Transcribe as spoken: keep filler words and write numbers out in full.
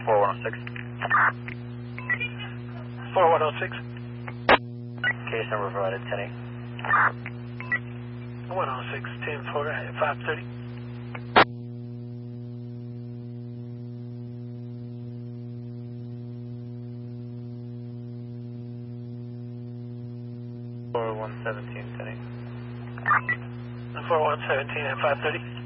four one oh six. four one oh six. Case number provided, ten eight. one oh six, ten four, five thirty. four one seventeen, ten eight. four one seventeen at five thirty.